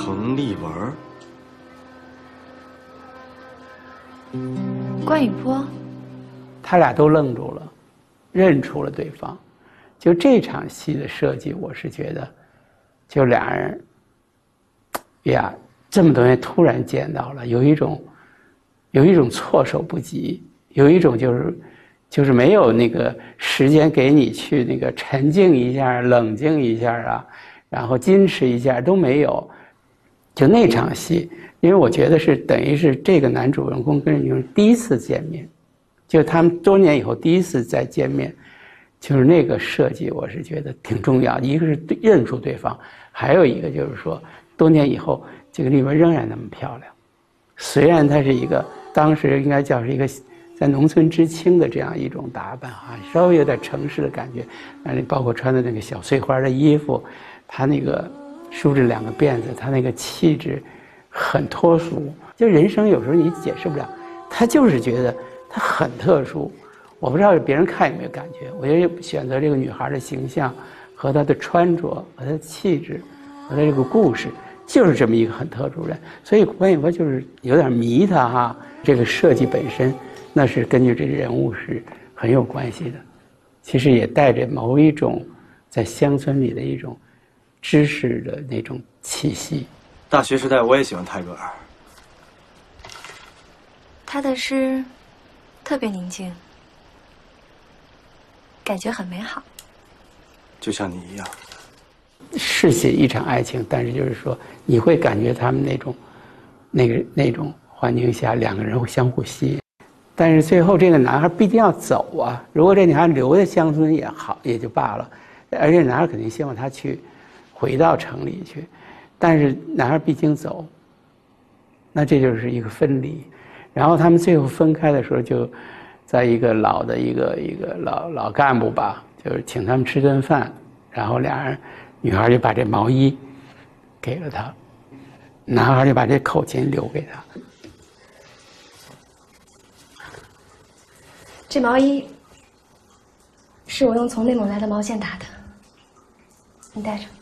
程立文。 关雨波， 他俩都愣住了，认出了对方。就这场戏的设计，我是觉得，就俩人，呀，这么多年突然见到了，有一种措手不及，有一种就是没有那个时间给你去那个沉静一下、冷静一下啊，然后矜持一下都没有。就那场戏，因为我觉得是等于是这个男主人公跟女主第一次见面，就他们多年以后第一次再见面，就是那个设计，我是觉得挺重要。一个是认出对方，还有一个就是说，多年以后这个丽文仍然那么漂亮，虽然她是一个当时应该叫是一个在农村知青的这样一种打扮啊，稍微有点城市的感觉，包括穿的那个小碎花的衣服，她那个梳着两个辫子，她那个气质很脱俗。就人生有时候你解释不了，她就是觉得她很特殊。我不知道别人看有没有感觉，我觉得选择这个女孩的形象和她的穿着和她的气质和她这个故事，就是这么一个很特殊人。所以关雨波就是有点迷她哈，这个设计本身那是根据这个人物是很有关系的，其实也带着某一种在乡村里的一种知识的那种气息。 大学时代我也喜欢泰戈尔， 他的诗特别宁静，感觉很美好， 就像你一样。 是写一场爱情，但是就是说你会感觉他们那种环境下两个人会相互吸引。但是最后这个男孩必定要走啊，如果这女孩留在乡村也好，也就罢了，而且男孩肯定希望她回到城里去，但是男孩毕竟走，那这就是一个分离。然后他们最后分开的时候，就在一个老的一个老干部吧，就是请他们吃顿饭，然后俩人女孩就把这毛衣给了他，男孩就把这口琴留给他。 这毛衣是我用从内蒙来的毛线打的，你带着。